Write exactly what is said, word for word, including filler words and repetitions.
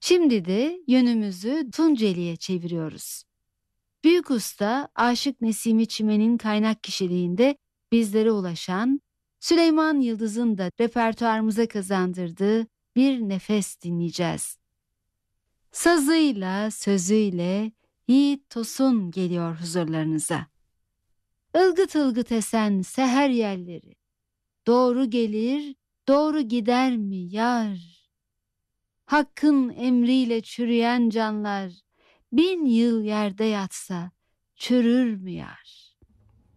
Şimdi de yönümüzü Tunceli'ye çeviriyoruz. Büyük usta Aşık Nesimi Çimen'in kaynak kişiliğinde bizlere ulaşan, Süleyman Yıldız'ın da repertuarımıza kazandırdığı bir nefes dinleyeceğiz. Sazıyla, sözüyle Yiğit Tosun geliyor huzurlarınıza. Ilgıt ılgıt esen seher yelleri, doğru gelir, doğru gider mi yar? Hakkın emriyle çürüyen canlar, bin yıl yerde yatsa çürür mü yar?